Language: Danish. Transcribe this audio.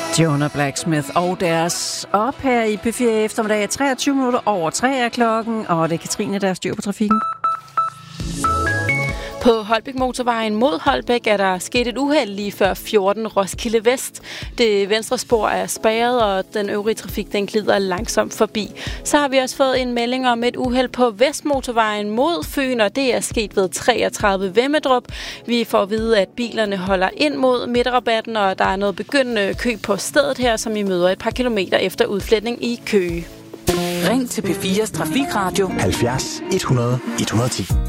Jonah Blacksmith og deres op her i P4 eftermiddag. 23 minutter over 3 er klokken, og det er Katrine, der styr på trafikken. På Holbæk Motorvejen mod Holbæk er der sket et uheld lige før 14 Roskilde Vest. Det venstre spor er spærret, og den øvrige trafik den glider langsomt forbi. Så har vi også fået en melding om et uheld på Vestmotorvejen mod Fyn, og det er sket ved 33 Vemmedrup. Vi får at vide, at bilerne holder ind mod midterrabatten, og der er noget begyndende kø på stedet her, som I møder et par kilometer efter udfletning i Køge. Ring til P4's Trafikradio 70 100 110.